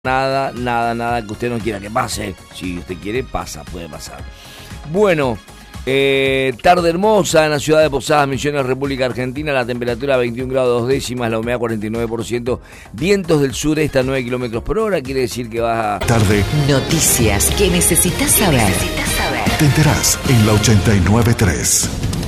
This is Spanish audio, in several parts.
Nada que usted no quiera que pase. Si usted quiere, pasa, puede pasar. Bueno, tarde hermosa en la ciudad de Posadas, Misiones, República Argentina. La temperatura 21 grados 2 décimas, la humedad 49%. Vientos del sureste a 9 kilómetros por hora. Quiere decir que va a... Tarde. Noticias que necesitas saber. Te enterás en la 89.3.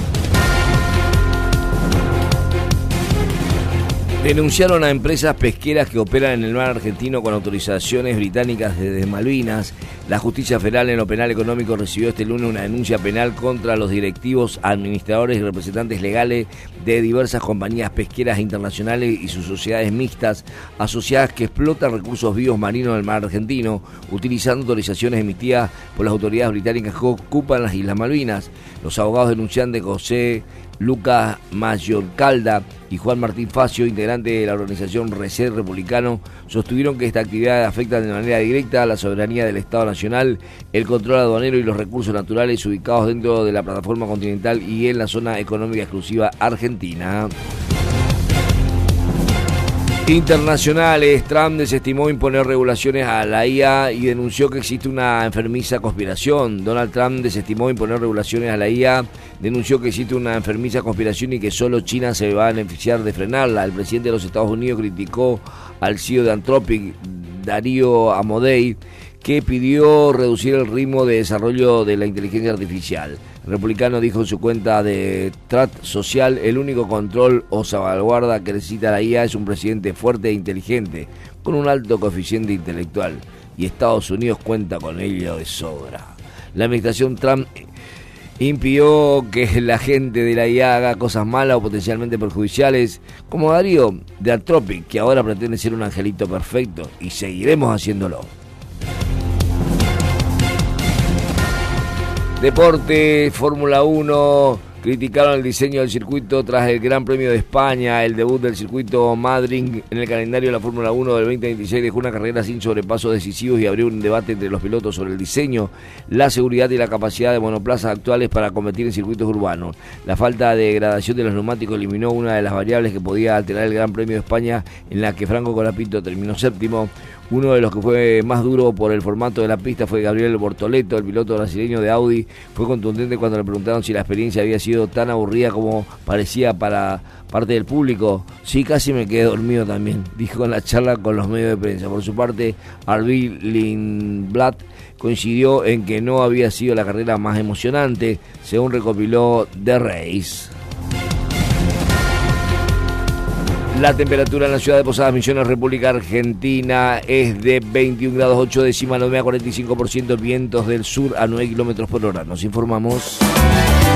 Denunciaron a empresas pesqueras que operan en el mar argentino con autorizaciones británicas desde Malvinas. La Justicia Federal en lo penal económico recibió este lunes una denuncia penal contra los directivos, administradores y representantes legales de diversas compañías pesqueras internacionales y sus sociedades mixtas asociadas que explotan recursos vivos marinos del mar argentino, utilizando autorizaciones emitidas por las autoridades británicas que ocupan las Islas Malvinas. Los abogados denunciantes José Lucas Mayorcalda y Juan Martín Facio, integrante de la organización Reset Republicano, sostuvieron que esta actividad afecta de manera directa a la soberanía del Estado Nacional, el control aduanero y los recursos naturales ubicados dentro de la plataforma continental y en la zona económica exclusiva argentina. Internacionales, Trump desestimó imponer regulaciones a la IA y denunció que existe una enfermiza conspiración. Donald Trump desestimó imponer regulaciones a la IA, denunció que existe una enfermiza conspiración y que solo China se va a beneficiar de frenarla. El presidente de los Estados Unidos criticó al CEO de Anthropic, Darío Amodei, que pidió reducir el ritmo de desarrollo de la inteligencia artificial. El republicano dijo en su cuenta de Truth Social: el único control o salvaguarda que necesita la IA es un presidente fuerte e inteligente, con un alto coeficiente intelectual, y Estados Unidos cuenta con ello de sobra. La administración Trump impidió que la gente de la IA haga cosas malas o potencialmente perjudiciales, como Darío de Anthropic, que ahora pretende ser un angelito perfecto, y seguiremos haciéndolo. Deporte, Fórmula 1, criticaron el diseño del circuito tras el Gran Premio de España. El debut del circuito Madrid en el calendario de la Fórmula 1 del 2026 dejó una carrera sin sobrepasos decisivos y abrió un debate entre los pilotos sobre el diseño, la seguridad y la capacidad de monoplazas actuales para competir en circuitos urbanos. La falta de gradación de los neumáticos eliminó una de las variables que podía alterar el Gran Premio de España, en la que Franco Colapinto terminó séptimo. Uno de los que fue más duro por el formato de la pista fue Gabriel Bortoleto, el piloto brasileño de Audi. Fue contundente cuando le preguntaron si la experiencia había sido tan aburrida como parecía para parte del público. Sí, casi me quedé dormido también, dijo en la charla con los medios de prensa. Por su parte, Arvid Lindblad coincidió en que no había sido la carrera más emocionante, según recopiló The Race. La temperatura en la ciudad de Posadas, Misiones, República Argentina, es de 21 grados 8 décimas, la humedad 45%, vientos del sur a 9 kilómetros por hora. Nos informamos.